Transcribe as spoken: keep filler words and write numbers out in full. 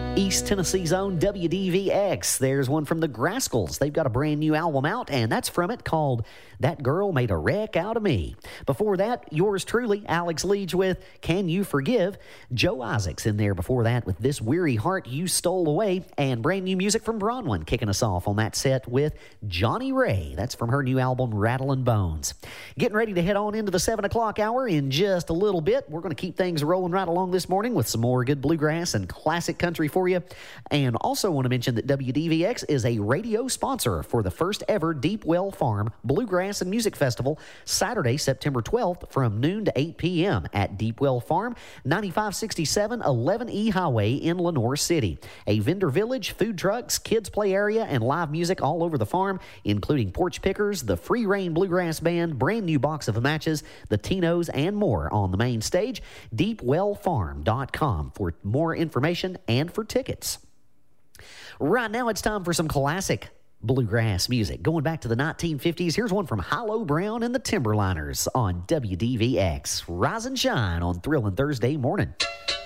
East Tennessee's own W D V X. There's one from the Grascals. They've got a brand new album out, and that's from it, called That Girl Made a Wreck Out of Me. Before that, yours truly, Alex Leach with Can You Forgive? Joe Isaacs in there before that with This Weary Heart You Stole Away, and brand new music from Bronwyn kicking us off on that set with Johnny Ray. That's from her new album, Rattlin' Bones. Getting ready to head on into the seven o'clock hour in just a little bit. We're going to keep things rolling right along this morning with some more good bluegrass and classic country for you. And also want to mention that W D V X is a radio sponsor for the first ever Deep Well Farm Bluegrass and Music Festival, Saturday, September twelfth from noon to eight p.m. at Deep Well Farm, ninety-five sixty-seven eleven E Highway in Lenoir City. A vendor village, food trucks, kids play area, and live music all over the farm, including porch pickers, the Free Reign Bluegrass Band, brand new box of matches, the Tinos, and more on the main stage. deep well farm dot com for more information and for tickets. Right now, it's time for some classic bluegrass music. Going back to the nineteen fifties, here's one from Hilo Brown and the Timberliners on W D V X. Rise and shine on Thrilling Thursday morning.